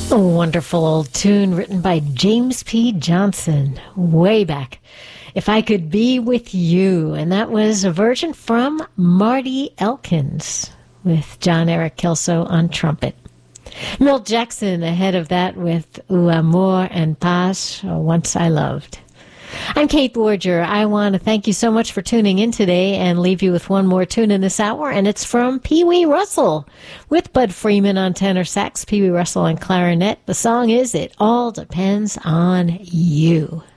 A wonderful old tune written by James P. Johnson way back. If I Could Be With You. And that was a version from Marty Elkins with John Eric Kelso on trumpet. Milt Jackson ahead of that with U Amor and Paz, or Once I Loved. I'm Kate Borger. I want to thank you so much for tuning in today and leave you with one more tune in this hour, and it's from Pee Wee Russell with Bud Freeman on tenor sax, Pee Wee Russell on clarinet. The song is It All Depends on You.